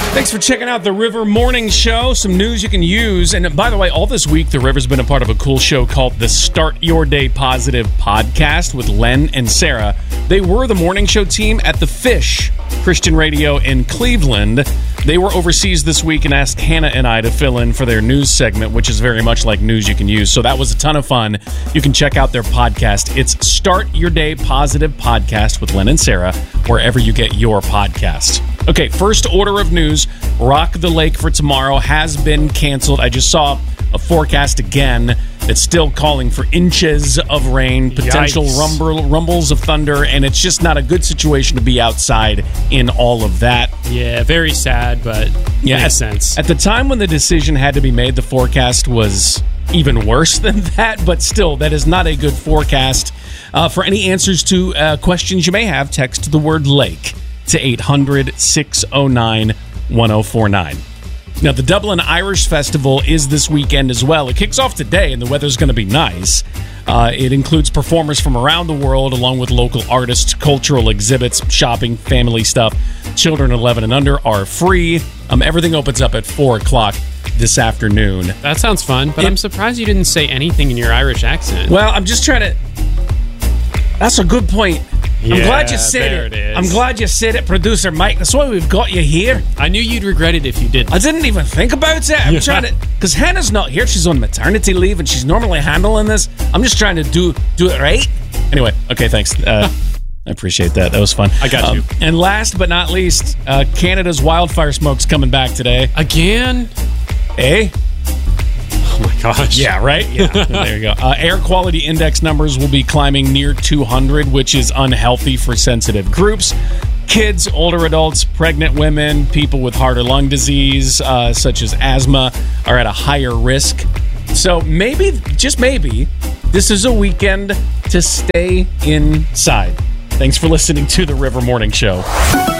Thanks for checking out the River Morning Show. Some news you can use. And by the way, all this week, the River's been a part of a cool show called the Start Your Day Positive podcast with Len and Sarah. They were the morning show team at the Fish Christian Radio in Cleveland. They were overseas this week and asked Hannah and I to fill in for their news segment, which is very much like news you can use. So that was a ton of fun. You can check out their podcast. It's Start Your Day Positive podcast with Len and Sarah, wherever you get your podcasts. Okay, first order of news. Rock the Lake for tomorrow has been canceled. I just saw a forecast again that's still calling for inches of rain, potential rumbles of thunder, and it's just not a good situation to be outside in all of that. Yeah, very sad, but makes sense. At the time when the decision had to be made, the forecast was even worse than that, but still, that is not a good forecast. For any answers to questions you may have, text the word lake to 800-609-1049. Now, the Dublin Irish Festival is this weekend as well. It kicks off today, and the weather's going to be nice. It includes performers from around the world, along with local artists, cultural exhibits, shopping, family stuff. Children 11 and under are free. Everything opens up at 4 o'clock this afternoon. That sounds fun, but I'm surprised you didn't say anything in your Irish accent. Well, I'm just trying to... That's a good point. I'm glad you said it. I'm glad you said it, producer Mike. That's why we've got you here. I knew you'd regret it if you didn't. I didn't even think about it. I'm trying to... Because Hannah's not here. She's on maternity leave, and she's normally handling this. I'm just trying to do it right. Anyway, okay, thanks. I appreciate that. That was fun. I got you. And last but not least, Canada's wildfire smoke's coming back today. Again? Eh? Oh my gosh. Yeah, right? Yeah. There you go. Air quality index numbers will be climbing near 200, which is unhealthy for sensitive groups. Kids, older adults, pregnant women, people with heart or lung disease, such as asthma, are at a higher risk. So maybe, just maybe, this is a weekend to stay inside. Thanks for listening to the River Morning Show.